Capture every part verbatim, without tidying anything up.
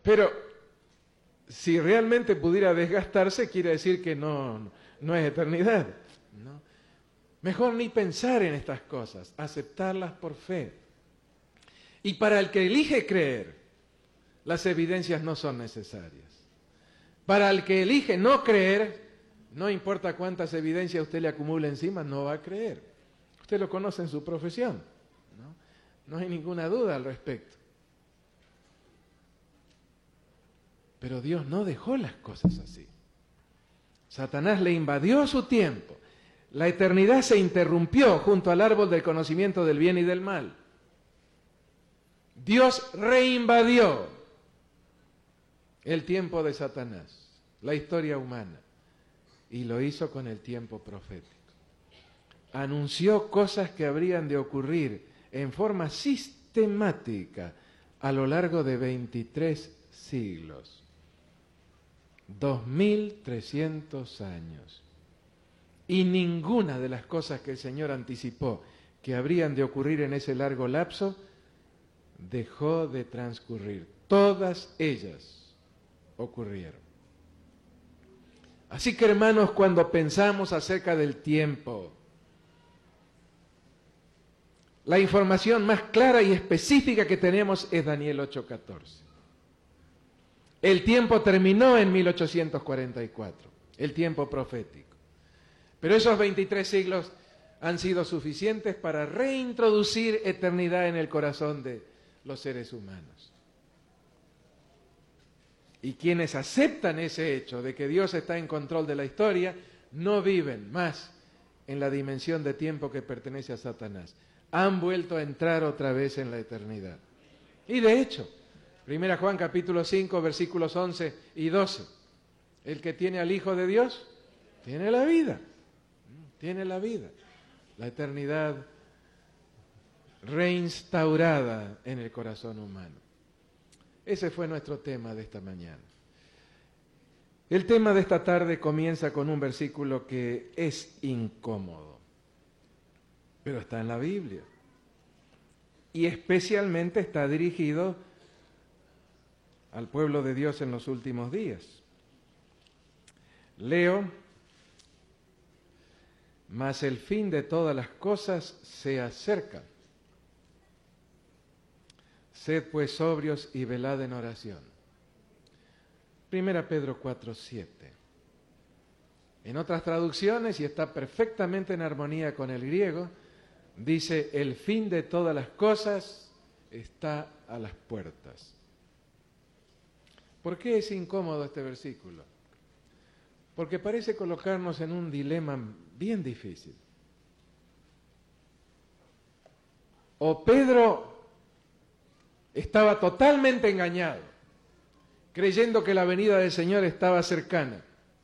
Pero si realmente pudiera desgastarse, quiere decir que no, no es eternidad, ¿no? Mejor ni pensar en estas cosas, aceptarlas por fe. Y para el que elige creer, las evidencias no son necesarias. Para el que elige no creer, no importa cuántas evidencias usted le acumule encima, no va a creer. Usted lo conoce en su profesión, ¿no? No hay ninguna duda al respecto. Pero Dios no dejó las cosas así. Satanás le invadió su tiempo. La eternidad se interrumpió junto al árbol del conocimiento del bien y del mal. Dios reinvadió el tiempo de Satanás, la historia humana, y lo hizo con el tiempo profético. Anunció cosas que habrían de ocurrir en forma sistemática a lo largo de veintitrés siglos. dos mil trescientos años. Y ninguna de las cosas que el Señor anticipó que habrían de ocurrir en ese largo lapso dejó de transcurrir. Todas ellas ocurrieron. Así que, hermanos, cuando pensamos acerca del tiempo, la información más clara y específica que tenemos es Daniel ocho catorce. El tiempo terminó en mil ochocientos cuarenta y cuatro, el tiempo profético. Pero esos veintitrés siglos han sido suficientes para reintroducir eternidad en el corazón de los seres humanos. Y quienes aceptan ese hecho de que Dios está en control de la historia, no viven más en la dimensión de tiempo que pertenece a Satanás. Han vuelto a entrar otra vez en la eternidad. Y de hecho, Primera Juan capítulo cinco, versículos once y doce. El que tiene al Hijo de Dios, tiene la vida. Tiene la vida. La eternidad reinstaurada en el corazón humano. Ese fue nuestro tema de esta mañana. El tema de esta tarde comienza con un versículo que es incómodo, pero está en la Biblia. Y especialmente está dirigido al pueblo de Dios en los últimos días. Leo: mas el fin de todas las cosas se acerca. Sed pues sobrios y velad en oración. Primera Pedro cuatro, siete. En otras traducciones, y está perfectamente en armonía con el griego, dice: el fin de todas las cosas está a las puertas. ¿Por qué es incómodo este versículo? Porque parece colocarnos en un dilema bien difícil. O Pedro estaba totalmente engañado, creyendo que la venida del Señor estaba cercana,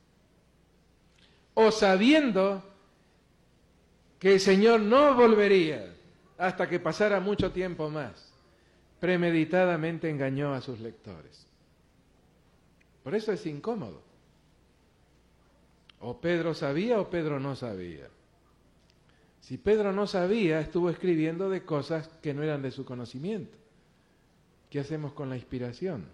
o sabiendo que el Señor no volvería hasta que pasara mucho tiempo más, premeditadamente engañó a sus lectores. Por eso es incómodo. O Pedro sabía o Pedro no sabía. Si Pedro no sabía, estuvo escribiendo de cosas que no eran de su conocimiento. ¿Qué hacemos con la inspiración?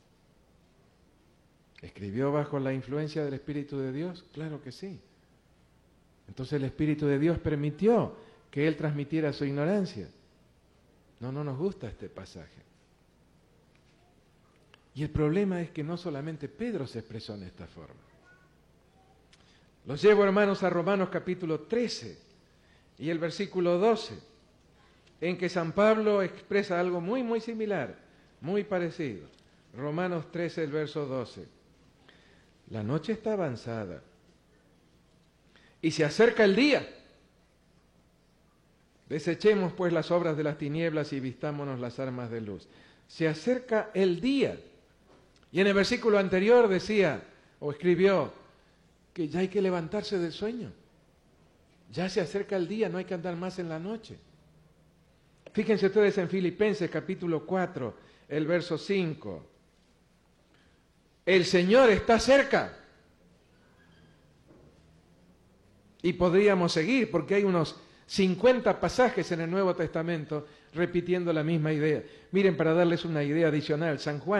¿Escribió bajo la influencia del Espíritu de Dios? Claro que sí. Entonces el Espíritu de Dios permitió que él transmitiera su ignorancia. No, no nos gusta este pasaje. Y el problema es que no solamente Pedro se expresó en esta forma. Los llevo, hermanos, a Romanos capítulo trece y el versículo doce, en que San Pablo expresa algo muy, muy similar, muy parecido. Romanos trece, el verso doce. La noche está avanzada y se acerca el día. Desechemos pues las obras de las tinieblas y vistámonos las armas de luz. Se acerca el día. Y en el versículo anterior decía, o escribió, que ya hay que levantarse del sueño. Ya se acerca el día, no hay que andar más en la noche. Fíjense ustedes en Filipenses capítulo cuatro, el verso cinco. El Señor está cerca. Y podríamos seguir, porque hay unos cincuenta pasajes en el Nuevo Testamento repitiendo la misma idea. Miren, para darles una idea adicional, San Juan